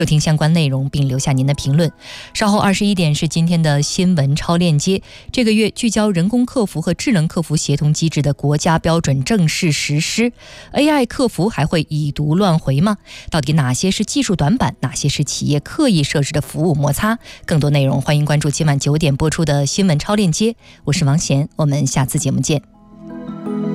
收听相关内容并留下您的评论。稍后21点是今天的新闻超链接。这个月聚焦人工客服和智能客服协同机制的国家标准正式实施。AI 客服还会已读乱回吗？到底哪些是技术短板，哪些是企业刻意设置的服务摩擦？更多内容欢迎关注今晚9点播出的新闻超链接。我是王贤，我们下次节目见。